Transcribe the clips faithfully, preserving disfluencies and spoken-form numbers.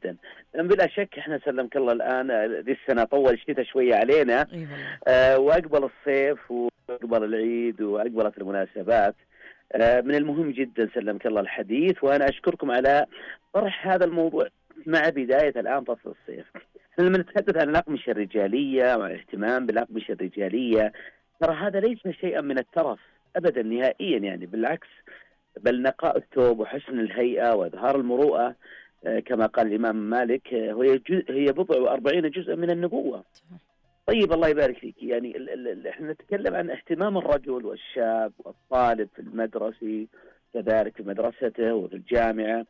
جدا. بلا شك احنا سلمك الله الآن ذي السنة طول الشتاء شوية علينا، اي والله. آه وأقبل الصيف وأقبل العيد وأقبلت المناسبات. آه من المهم جدا سلمك الله الحديث، وأنا أشكركم على طرح هذا الموضوع مع بداية الآن فصل الصيف. احنا لما نتحدث عن الأقمشة الرجالية والاهتمام بالأقمشة الرجالية، ترى هذا ليس شيئا من الترف أبدا نهائيا، يعني بالعكس، بل نقاء الثوب وحسن الهيئة وإظهار المروءة آه كما قال الإمام مالك، آه هي هي بضع وأربعين جزءا من النبوة. طيب الله يبارك فيك. يعني ال ال ال احنا نتكلم عن اهتمام الرجل والشاب والطالب في المدرسة كذلك في مدرسته وفي الجامعة،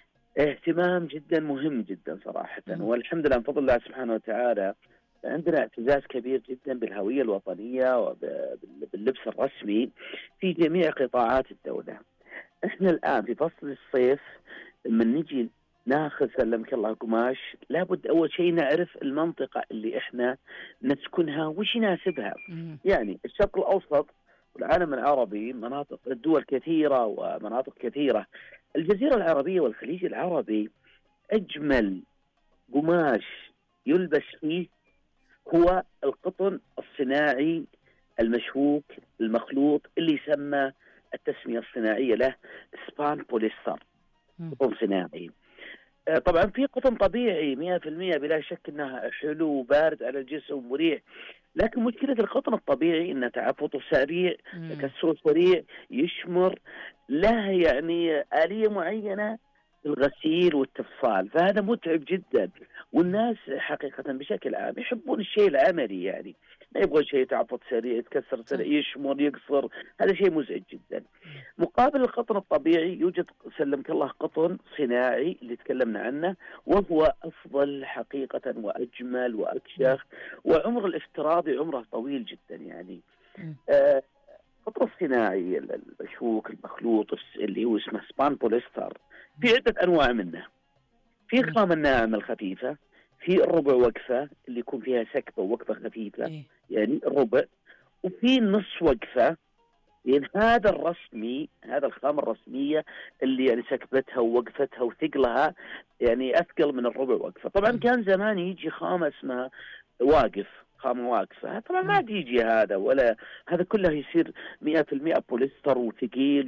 اهتمام جدا مهم جدا صراحة. والحمد لله من فضل الله سبحانه وتعالى عندنا اعتزاز كبير جدا بالهوية الوطنية وباللبس الرسمي في جميع قطاعات الدولة. احنا الآن في فصل الصيف لما نجي ناخذ سلمك الله قماش، لابد أول شيء نعرف المنطقة اللي إحنا نسكنها وش يناسبها. يعني الشرق الأوسط والعالم العربي مناطق الدول كثيرة ومناطق كثيرة. الجزيرة العربية والخليج العربي أجمل قماش يلبس فيه هو القطن الصناعي المشوك المخلوط اللي يسمى التسمية الصناعية له سبان بوليستر، قطن صناعي. طبعا في قطن طبيعي مئة في المئة بلا شك انها حلو وبارد على الجسم ومريح، لكن مشكلة القطن الطبيعي انه تعفطه سريع، تكسره سريع، يشمر، له يعني آلية معينة الغسيل والتفصال، فهذا متعب جدا. والناس حقيقة بشكل عام يحبون الشيء العملي، يعني ما يبغون شيء يتعفط سريع، يتكسر سريع، يشمر، يقصر، هذا شيء مزعج جدا. مقابل القطن الطبيعي يوجد سلمك الله قطن صناعي اللي تكلمنا عنه، وهو أفضل حقيقة وأجمل وأكشخ، وعمر الافتراضي عمره طويل جدا. يعني آه القطن الصناعي المشوك المخلوط اللي هو اسمه سبان بوليستر في عدة أنواع منه. في خام الناعم الخفيفة، في الربع وقفة اللي يكون فيها سكبة ووقفة خفيفة يعني الربع، وفي نص وقفة يعني هذا الرسمي، هذا الخامة الرسمية اللي يعني سكبتها ووقفتها وثقلها يعني أثقل من الربع وقفة. طبعا كان زمان يجي خامة اسمها واقف، خامة واقفة، طبعا ما تيجي هذا ولا هذا كله يصير مئة في المئة بوليستر وثقيل،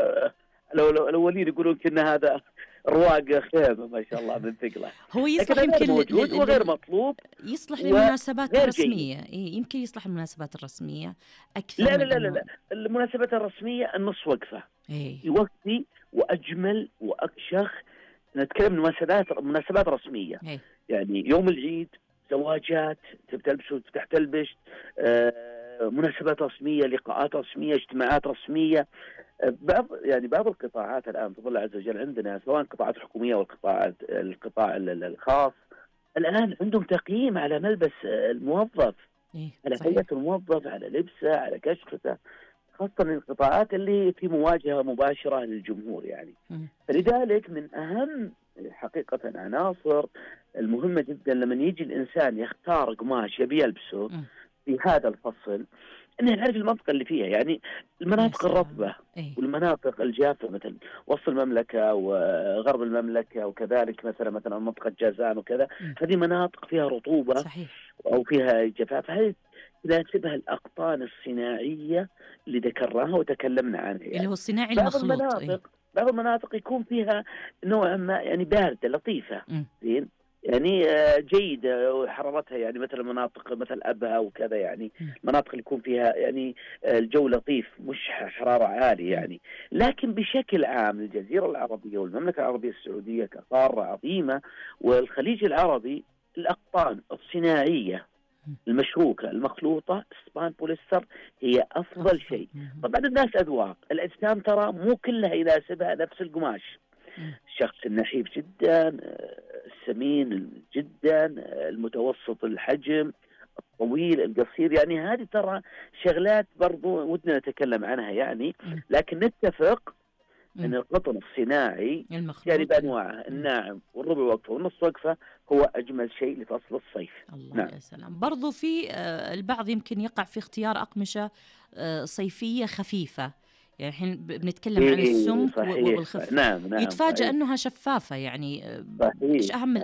ولو الأولين يقولون كنا هذا رواق خيمة ما شاء الله من ثقله. هو يصلح يمكن موجود وغير مطلوب، يصلح للمناسبات الرسمية. إيه يمكن يصلح للمناسبات الرسمية أكثر. لا لا لا لا, لا. المناسبات الرسمية النص وقفة إيه؟ يوفي وأجمل وأكشخ. نتكلم مناسبات مناسبات رسمية. إيه؟ يعني يوم العيد، زواجات تلبسوا تفتح تلبس، آه مناسبات رسمية، لقاءات رسمية، اجتماعات رسمية. بعض يعني بعض القطاعات الآن بفضل الله عز وجل عندنا سواء القطاعات الحكومية والقطاعات القطاع الخاص الآن عندهم تقييم على ملبس الموظف، إيه؟ على هيئة الموظف، على لبسه، على كشفته، خاصة القطاعات اللي في مواجهة مباشرة للجمهور. يعني م. فلذلك من أهم حقيقة عناصر المهمة جدا لما يجي الإنسان يختار قماش يبي يلبسه م. في هذا الفصل، إنه نعرف المنطقة اللي فيها. يعني المناطق الرطبة إيه؟ والمناطق الجافة مثل وسط المملكة وغرب المملكة، وكذلك مثلا مثلا منطقة جازان وكذا، هذه مناطق فيها رطوبة صحيح. أو فيها جفاف، هذه تناسبها الأقطان الصناعية اللي ذكرناها وتكلمنا عنها. يعني اللي هو الصناعي بعض المخلوط. المناطق إيه؟ بعض المناطق يكون فيها نوعا ما يعني باردة لطيفة، زين، يعني جيدة حرارتها، يعني مثل مناطق مثل أبها وكذا، يعني المناطق اللي يكون فيها يعني الجو لطيف مش حرارة عالية يعني. لكن بشكل عام الجزيرة العربية والمملكة العربية السعودية كقارة عظيمة والخليج العربي، الأقطان الصناعية المشروكة المخلوطة سبان بوليستر هي أفضل شيء. طبعا الناس أذواق، الأجسام ترى مو كلها يناسبها نفس القماش. الشخص النحيف جدا، السمين جدا، المتوسط الحجم، الطويل، القصير، يعني هذه ترى شغلات برضو ودنا نتكلم عنها يعني. لكن نتفق أن القطن الصناعي يعني بأنواعه الناعم والربع وقفة والنص وقفة هو أجمل شيء لفصل الصيف. الله نعم. يا سلام. برضو في البعض يمكن يقع في اختيار أقمشة صيفية خفيفة، يعني الحين بنتكلم إيه عن السمك صحيح. والخف، نعم نعم يتفاجأ صحيح. أنها شفافة، يعني صحيح. إيش أهم